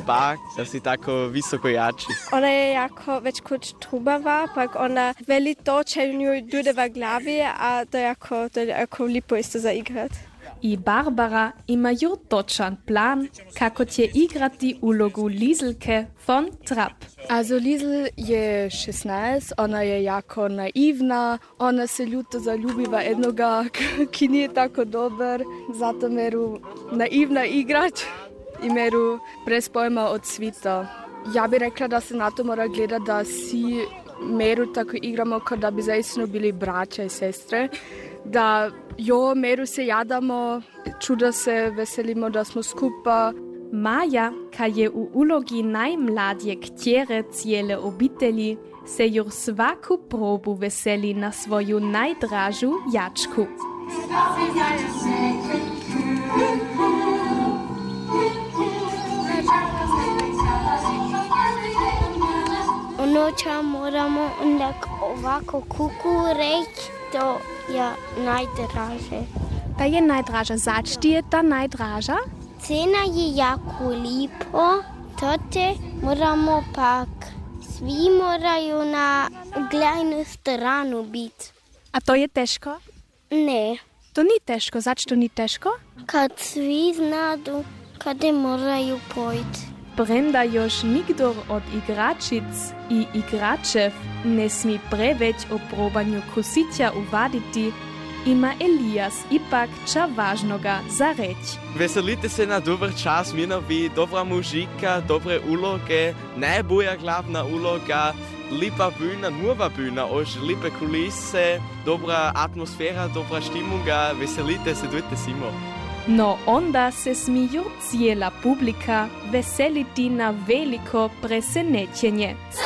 pa, da si tako visoko jači. Ona je jako već kuć trubava, pak ona veli to, če nju dude v glavi, a to je jako lipo isto za igrat. I Barbara ima ju točan plan, kako će igrati ulogu Lizelke von Trapp. Also Liesel je 16, ona je jako naivna, ona se ljuto zaljubi v jednoga, ki nije tako dober, zato meru naivna igrač i meru brez pojma od svita. Ja bi rekla da se na to mora gledati da si meru tako igramo kao da bi zaistino bili braća i sestre, da meru se jadamo, čuda se veselimo da smo skupa. Maja, ka je u ulogi najmladje kćere cijele obitelji, se jur svaku probu veseli na svoju najdražu jačku. Unoća moramo onda ovako kuku reći, to je najdraže. Ta je najdraža. Zač ti je ta najdraža? Cena je jako lipo, tote moramo pak, svi moraju na glavnu stranu biti. A to je teško? Ne. To ni teško. Zač to ni teško? Kad svi znadu kada moraju pojti. Premda još nikdor od igračic i igračev ne smi preveć o probanju kusića uvaditi, ima Elias ipak ča važnoga za reći. Veselite se na dober čas, minovi, dobra muzika, dobre uloge, najbolja glavna uloga, lipa bühna, nova bühna, ož lipe kulise, dobra atmosfera, dobra stimunga, veselite se, dojte simo. No onda se smiju cijela publika veseliti na veliko presenečenje.